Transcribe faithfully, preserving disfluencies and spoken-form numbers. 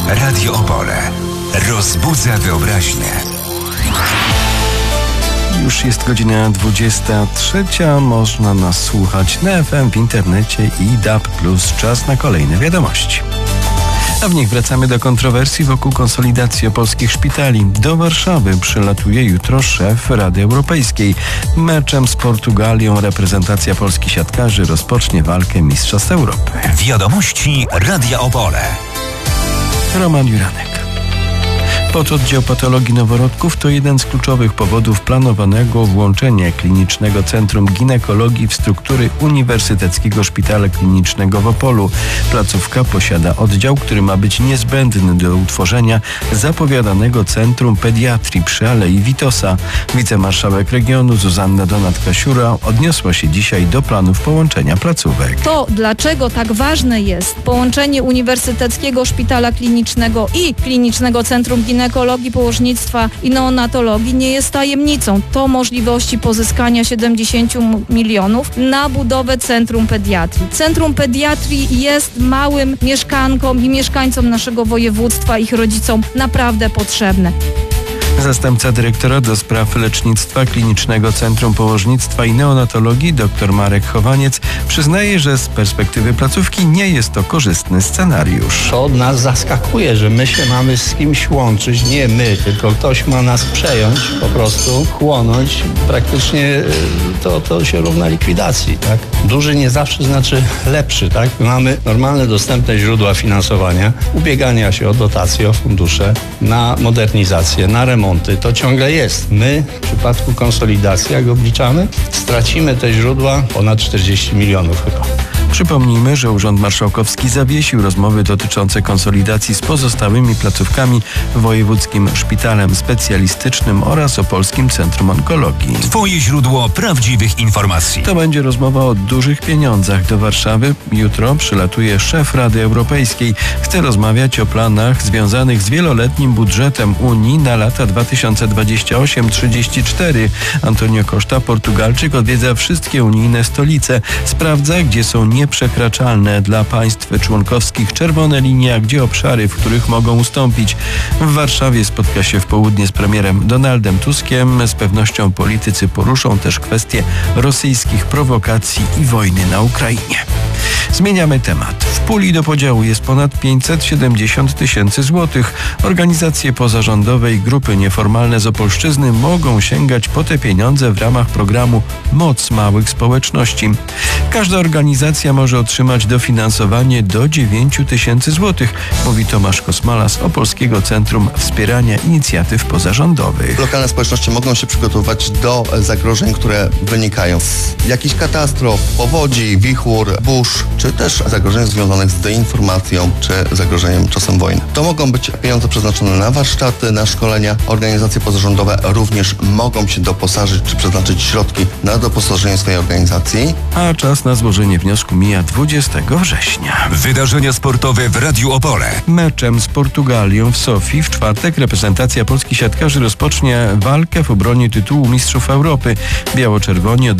Radio Opole. Rozbudza wyobraźnię. Już jest godzina dwudziesta trzecia. Można nas słuchać na F M, w internecie i D A B plus. Czas na kolejne wiadomości. A w nich wracamy do kontrowersji wokół konsolidacji opolskich szpitali. Do Warszawy przylatuje jutro szef Rady Europejskiej. Meczem z Portugalią reprezentacja Polski siatkarzy rozpocznie walkę Mistrzostw Europy. Wiadomości Radia Opole. Roman Juranek. Pododdział patologii noworodków to jeden z kluczowych powodów planowanego włączenia Klinicznego Centrum Ginekologii w struktury Uniwersyteckiego Szpitala Klinicznego w Opolu. Placówka posiada oddział, który ma być niezbędny do utworzenia zapowiadanego Centrum Pediatrii przy Alei Witosa. Wicemarszałek regionu Zuzanna Donat-Kasiura odniosła się dzisiaj do planów połączenia placówek. To, dlaczego tak ważne jest połączenie Uniwersyteckiego Szpitala Klinicznego i Klinicznego Centrum Ginekologii Ginekologii, położnictwa i neonatologii nie jest tajemnicą. To możliwości pozyskania siedemdziesiąt milionów na budowę Centrum Pediatrii. Centrum Pediatrii jest małym mieszkankom i mieszkańcom naszego województwa, ich rodzicom naprawdę potrzebne. Zastępca dyrektora do spraw lecznictwa Klinicznego Centrum Położnictwa i Neonatologii dr Marek Chowaniec przyznaje, że z perspektywy placówki nie jest to korzystny scenariusz. To nas zaskakuje, że my się mamy z kimś łączyć, nie my, tylko ktoś ma nas przejąć, po prostu chłonąć. Praktycznie to, to się równa likwidacji, tak? Duży nie zawsze znaczy lepszy, tak? Mamy normalne, dostępne źródła finansowania, ubiegania się o dotacje, o fundusze na modernizację, na remont. To ciągle jest. My w przypadku konsolidacji, jak obliczamy, stracimy te źródła ponad czterdzieści milionów chyba. Przypomnijmy, że Urząd Marszałkowski zawiesił rozmowy dotyczące konsolidacji z pozostałymi placówkami Wojewódzkim Szpitalem Specjalistycznym oraz Opolskim Centrum Onkologii. Twoje źródło prawdziwych informacji. To będzie rozmowa o dużych pieniądzach. Do Warszawy jutro przylatuje szef Rady Europejskiej. Chce rozmawiać o planach związanych z wieloletnim budżetem Unii na lata dwa tysiące dwudziesty ósmy do trzydziestego czwartego. Antonio Costa, Portugalczyk, odwiedza wszystkie unijne stolice. Sprawdza, gdzie są nieprzekraczalne dla państw członkowskich czerwone linie, a gdzie obszary, w których mogą ustąpić. W Warszawie spotka się w południe z premierem Donaldem Tuskiem. Z pewnością politycy poruszą też kwestie rosyjskich prowokacji i wojny na Ukrainie. Zmieniamy temat. W puli do podziału jest ponad pięćset siedemdziesiąt tysięcy złotych. Organizacje pozarządowe i grupy nieformalne z Opolszczyzny mogą sięgać po te pieniądze w ramach programu Moc Małych Społeczności. Każda organizacja może otrzymać dofinansowanie do dziewięć tysięcy złotych, mówi Tomasz Kosmala z Opolskiego Centrum Wspierania Inicjatyw Pozarządowych. Lokalne społeczności mogą się przygotować do zagrożeń, które wynikają z jakichś katastrof, powodzi, wichur, burz, czy też zagrożeń związanych z deinformacją, czy zagrożeniem czasem wojny. To mogą być pieniądze przeznaczone na warsztaty, na szkolenia. Organizacje pozarządowe również mogą się doposażyć, czy przeznaczyć środki na doposażenie swojej organizacji. A czas na złożenie wniosku mija dwudziestego września. Wydarzenia sportowe w Radiu Opole. Meczem z Portugalią w Sofii w czwartek reprezentacja polskich siatkarzy rozpocznie walkę w obronie tytułu Mistrzów Europy. Biało-czerwoni